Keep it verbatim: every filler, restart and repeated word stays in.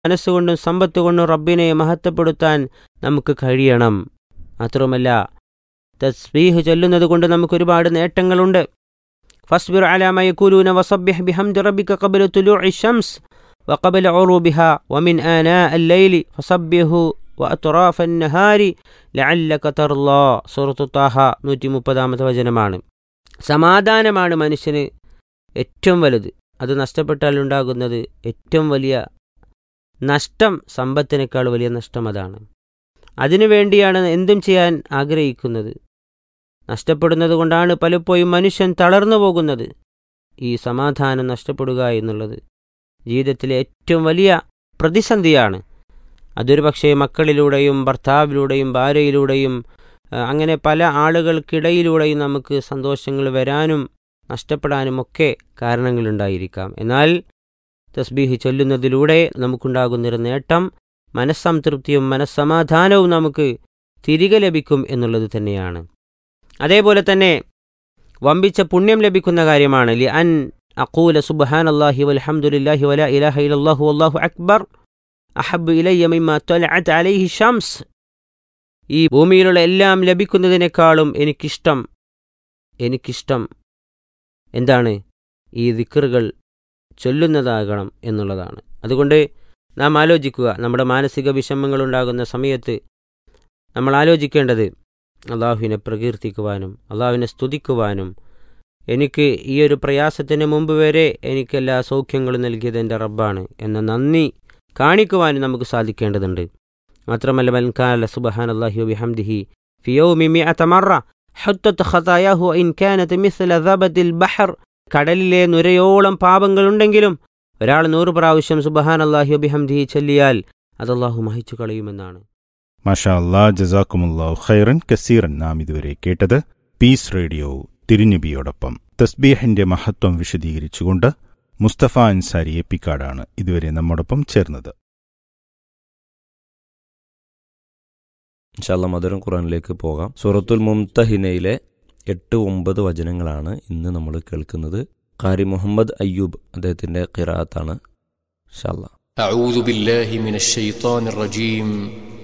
മനസ്സുകൊണ്ടും സമ്പത്ത് കൊണ്ടും റബ്ബിനെ മഹത്വപ്പെടുത്താൻ നമുക്ക് കഴിയണം. മാത്രമല്ല തസ്ബീഹ് ചൊല്ലുന്നത് കൊണ്ട് നമുക്ക് ഒരുപാട് നേട്ടങ്ങളുണ്ട്. ഫസ്ബിർ അലാ മാ യഖൂലൂന വസബ്ബിഹ് ബിഹംദി റബ്ബിക ഖബ്ല തുലൂഇ ശംസ് വഖബ്ല ഉറൂബിഹാ വമിൻ ആനാഇൽ ലൈലി ഫസബ്ബിഹു വഅത്റാഫൻ നഹാരി ലഅല്ലക തർലാ. സൂറത്തു ത്വാഹ നൂറ്റി മുപ്പതാമത്തെ വചനമാണ്. സമാധാനമാണ് മനുഷ്യന് ഏറ്റവും വലുത്. അത് നഷ്ടപ്പെട്ടാൽ ഉണ്ടാകുന്നത് ഏറ്റവും വലിയ നഷ്ടം, സമ്പത്തിനേക്കാൾ വലിയ നഷ്ടം അതാണ്. അതിനു വേണ്ടിയാണ് എന്തും ചെയ്യാൻ ആഗ്രഹിക്കുന്നത്. നഷ്ടപ്പെടുന്നത് കൊണ്ടാണ് പലപ്പോഴും മനുഷ്യൻ തളർന്നു പോകുന്നത്. ഈ സമാധാനം നഷ്ടപ്പെടുക എന്നുള്ളത് ജീവിതത്തിലെ ഏറ്റവും വലിയ പ്രതിസന്ധിയാണ്. അതൊരു പക്ഷേ മക്കളിലൂടെയും ഭർത്താവിലൂടെയും ഭാര്യയിലൂടെയും അങ്ങനെ പല ആളുകൾക്കിടയിലൂടെയും നമുക്ക് സന്തോഷങ്ങൾ വരാനും നഷ്ടപ്പെടാനും ഒക്കെ കാരണങ്ങളുണ്ടായിരിക്കാം. എന്നാൽ തസ്ബീഹ് ചൊല്ലുന്നതിലൂടെ നമുക്കുണ്ടാകുന്നൊരു നേട്ടം മനസ്സംതൃപ്തിയും മനസ്സമാധാനവും നമുക്ക് തിരികെ ലഭിക്കും എന്നുള്ളത് തന്നെയാണ്. അതേപോലെ തന്നെ വമ്പിച്ച പുണ്യം ലഭിക്കുന്ന കാര്യമാണ് ലി അൻ അഖൂല സുബ്ഹാനല്ലാഹി വൽഹംദുലില്ലാഹി വലാ ഇലാഹ ഇല്ലല്ലാഹു വല്ലാഹു അക്ബർ അഹബ്ബു ഇലയ്യ മിമ്മാ തലഅത് അലൈഹി ശംസ്. ഈ ഭൂമിയിലുള്ള എല്ലാം ലഭിക്കുന്നതിനേക്കാളും എനിക്കിഷ്ടം എനിക്കിഷ്ടം എന്താണ്? ഈ ദിക്റുകൾ ചൊല്ലുന്നതാകണം എന്നുള്ളതാണ്. അതുകൊണ്ട് നാം ആലോചിക്കുക, നമ്മുടെ മാനസിക വിഷമങ്ങളുണ്ടാകുന്ന സമയത്ത് നമ്മൾ ആലോചിക്കേണ്ടത് അള്ളാഹുവിനെ പ്രകീർത്തിക്കുവാനും അള്ളാഹുവിനെ സ്തുതിക്കുവാനും, എനിക്ക് ഈ ഒരു പ്രയാസത്തിന് മുമ്പ് വരെ എനിക്കെല്ലാ സൗഖ്യങ്ങളും നൽകിയത് എൻ്റെ റബ്ബാണ് എന്ന നന്ദി കാണിക്കുവാനും നമുക്ക് സാധിക്കേണ്ടതുണ്ട്. മാത്രമല്ല മൻ ഖാല സുബ്ഹാനല്ലാഹി വബിഹംദിഹി ഫി യൗമി മിഅത മറ ഹത്തത് ഖതായാഹു ഇൻ കാനത് മിസ്ല ദബദിൽ ബഹർ. കടലിലെ നുരയോളം പാപങ്ങളുണ്ടെങ്കിലും ഒരാൾ നൂറ് പ്രാവശ്യം സുബ്ഹാനല്ലാഹി വബിഹംദിഹി ചൊല്ലിയാൽ അത് അല്ലാഹു മഹിച്ചു കളയുമെന്നാണ്. മാഷാ അല്ലാഹ്, ജസാക്കുമുല്ലാഹു ഖൈറൻ കസീറൻ. നാം ഇതുവരെ കേട്ടത് പീസ് റേഡിയോ തിരുനബിയോടൊപ്പം തസ്ബീഹിന്റെ മഹത്വം വിശദീകരിച്ചുകൊണ്ട് മുസ്തഫ അൻസാരി എപ്പിക്കാടാണ് ഇതുവരെ നമ്മോടൊപ്പം ചേർന്നത്. ഇൻഷാ അല്ലാഹ് മധുരം ഖുർആനിലേക്ക് പോകാം. സൂറത്തുൽ മുംതഹിനയിലെ എട്ട് ഒമ്പത് വചനങ്ങളാണ് ഇന്ന് നമ്മൾ കേൾക്കുന്നത്. ഖാരി മുഹമ്മദ് അയ്യൂബ് അദ്ദേഹത്തിന്റെ ഖിറാഅത്താണ്. ഇൻഷാ അല്ലാഹ്. അഊദു ബില്ലാഹി മിനശ് ശൈത്വാനിർ റജീം.